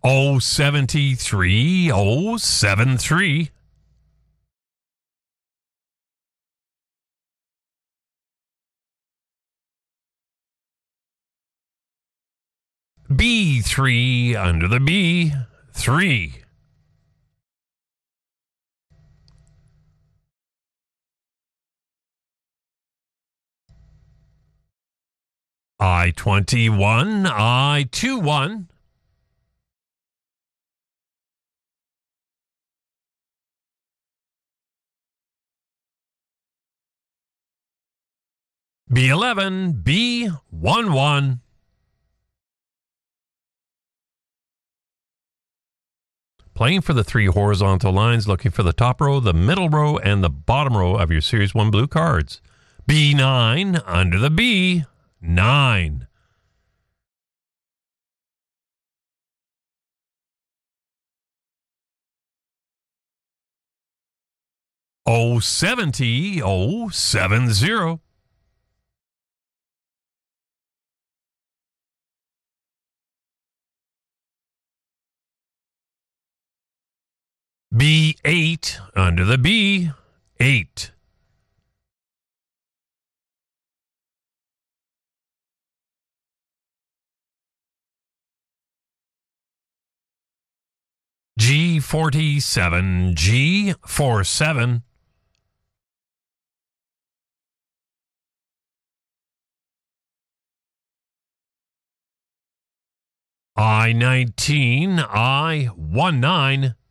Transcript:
073 073. B3 under the B, 3. I-21, I-21. B11, B11. Playing for the 3 horizontal lines, looking for the top row, the middle row, and the bottom row of your Series 1 blue cards. B9 under the B, 9. O70, O70. B8 under the B, 8. G47, G47. I-19, I-19.